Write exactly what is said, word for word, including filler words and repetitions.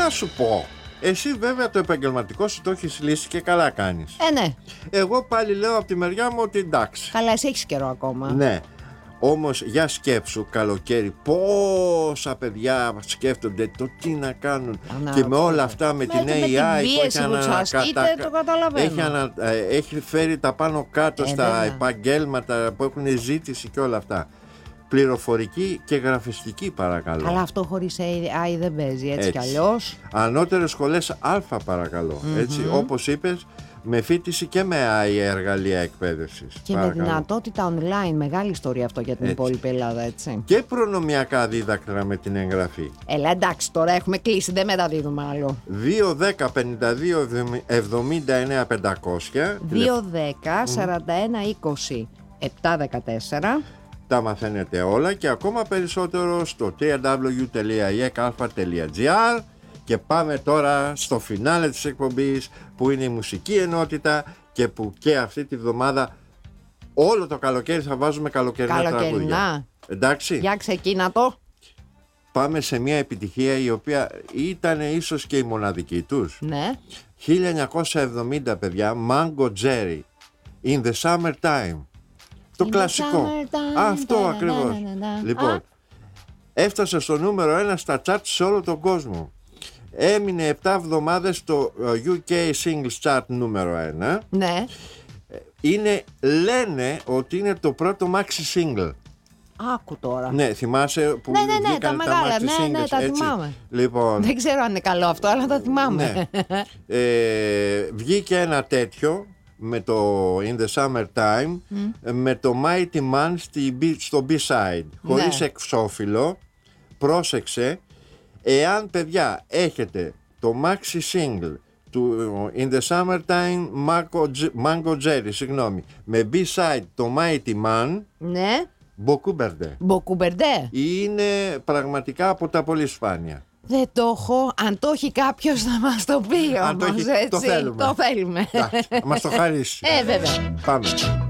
να σου πω. Εσύ βέβαια το επαγγελματικό σου το έχεις λύσει και καλά κάνεις. Ε, ναι. Εγώ πάλι λέω από τη μεριά μου ότι εντάξει. Καλά, εσύ έχεις καιρό ακόμα. Ναι. Όμως για σκέψου καλοκαίρι πόσα παιδιά σκέφτονται το τι να κάνουν. Να, και με όλα αυτά με, με την με έι άι την που έχει, πίεση που τους ασκείτε, το καταλαβαίνω. έχει, ανα... έχει φέρει τα πάνω κάτω ε, στα βέβαια. επαγγέλματα που έχουν ζήτηση και όλα αυτά. Πληροφορική και γραφιστική παρακαλώ. Αλλά αυτό χωρίς έι άι δεν παίζει, έτσι, έτσι. κι αλλιώς. Ανώτερες σχολές Α παρακαλώ. Mm-hmm. Έτσι, όπως είπες, με φοιτηση και με έι άι εργαλεία εκπαίδευσης. Και παρακαλώ. με δυνατότητα online, μεγάλη ιστορία αυτό για την έτσι. υπόλοιπη Ελλάδα, έτσι. Και προνομιακά δίδακτρα με την εγγραφή. Έλα, εντάξει, τώρα έχουμε κλείσει, δεν μεταδίδουμε άλλο. δύο δέκα πενήντα δύο εβδομήντα εννέα πεντακόσια δύο δέκα σαράντα ένα είκοσι επτά δεκατέσσερα. Τα μαθαίνετε όλα και ακόμα περισσότερο στο double-u double-u double-u τελεία ι εκ αλφα τελεία τζι άρ. Και πάμε τώρα στο φινάλε της εκπομπής, που είναι η μουσική ενότητα και που και αυτή τη βδομάδα όλο το καλοκαίρι θα βάζουμε καλοκαιρινά τραγούδια. Εντάξει. Για ξεκίνα το. Πάμε σε μια επιτυχία η οποία ήταν ίσως και η μοναδική τους. Ναι. χίλια εννιακόσια εβδομήντα, παιδιά, Mango Jerry, In the Summertime. Το In κλασικό. summertime, Αυτό da, ακριβώς. da, da, da, da. Λοιπόν, Α. έφτασε στο νούμερο ένα στα charts σε όλο τον κόσμο. Έμεινε επτά εβδομάδες στο γιου κέι Singles Chart νούμερο ένα. Ναι. Είναι, λένε ότι είναι το πρώτο maxi single. Άκου τώρα. Ναι, θυμάσαι που Ναι, ναι, ναι, βγήκαν τα μεγάλα, maxi ναι, ναι, singles, τα έτσι. θυμάμαι. Λοιπόν, Δεν ξέρω αν είναι καλό αυτό, αλλά τα θυμάμαι. ναι. ε, βγήκε ένα τέτοιο με το In the Summertime, mm. με το Mighty Man στη, στο B-side, χωρίς ναι. εξώφυλλο. Πρόσεξε, εάν παιδιά έχετε το maxi single του In the Summertime Mango, Mango Jerry, συγγνώμη, με B-side το Mighty Man, Ναι. Μποκούμπερντε. Μποκούμπερντε. Είναι πραγματικά από τα πολύ σπάνια. Δεν το έχω. Αν το έχει κάποιος να μας το πει όμως, Αν το έχει, έτσι. το θέλουμε. Το θέλουμε. Εντάξει, μας το χαρίσει. Ε, βέβαια. Πάμε.